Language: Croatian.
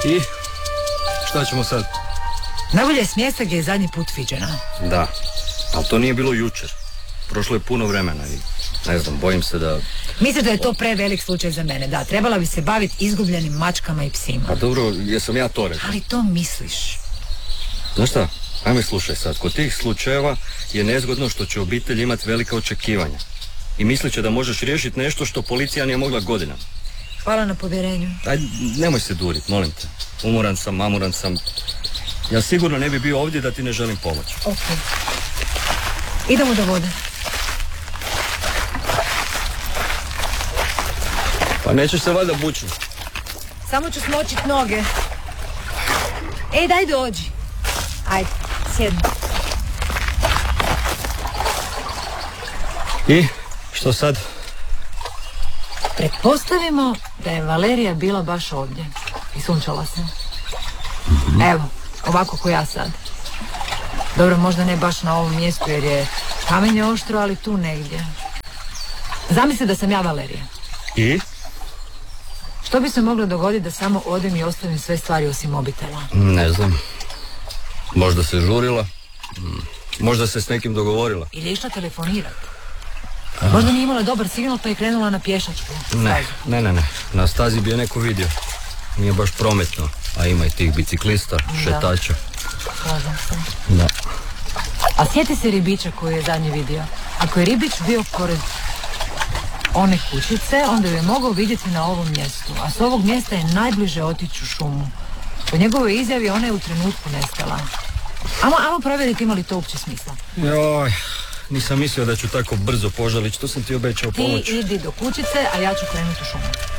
I šta ćemo sad? Najbolje je s mjesta gdje je zadnji put viđena. Da, ali to nije bilo jučer. Prošlo je puno vremena i ne znam, bojim se da... Mislim da je to prevelik slučaj za mene, da. Trebala bi se baviti izgubljenim mačkama i psima. Pa dobro, jesam ja to rekao. Ali to misliš. Znaš šta, ajme slušaj sad. Kod tih slučajeva je nezgodno što će obitelj imati velika očekivanja. I mislit će da možeš riješiti nešto što policija nije mogla godinama. Hvala na povjerenju. Aj, nemoj se durit, molim te. Umoran sam, mamuran sam. Ja sigurno ne bi bio ovdje da ti ne želim pomoći. Ok. Idemo do vode. Pa nećeš se valjda bući. Samo ću smočit noge. Ej, daj dođi. Ajde, sjedni. I što sad? Pretpostavimo da je Valerija bila baš ovdje i sunčala se. Evo, ovako ko ja sad. Dobro, možda ne baš na ovom mjestu jer je kamenje oštro, ali tu negdje. Zamisli da sam ja Valerija. I? Što bi se moglo dogoditi da samo odem i ostavim sve stvari osim mobitela? Ne znam. Možda se žurila. Možda se s nekim dogovorila. Ili je išla telefonirati. Možda nije imala dobar signal pa je krenula na pješačku. Ne. Na stazi bi je neko vidio. Nije baš prometno. A ima i tih biciklista, šetača. Slažem se. Da. A sjeti se ribiča koju je zadnji vidio. Ako je ribič bio pored one kućice, onda ju je mogao vidjeti na ovom mjestu. A s ovog mjesta je najbliže otići u šumu. Po njegovoj izjavi ona je u trenutku nestala. Ajmo provjeriti ima li to uopće smisla. Joj, nisam mislio da ću tako brzo požalići, to sam ti obećao pomoć. Ti idi do kućice, a ja ću krenuti u šumu.